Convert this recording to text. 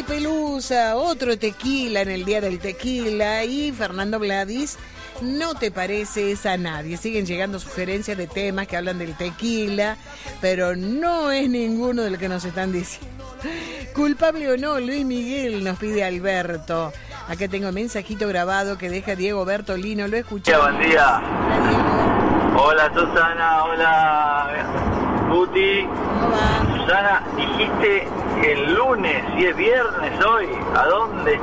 Pelusa, otro tequila en el día del tequila. Y Fernando Gladys, no te pareces a nadie. Siguen llegando sugerencias de temas que hablan del tequila, pero no es ninguno del que nos están diciendo. Culpable o no, Luis Miguel, nos pide Alberto. Acá tengo un mensajito grabado que deja Diego Bertolino, lo escuché. Buen día. Hola, Diego. Hola Susana, hola Guti. ¿Cómo va? Susana, dijiste el lunes y es viernes hoy. ¿A dónde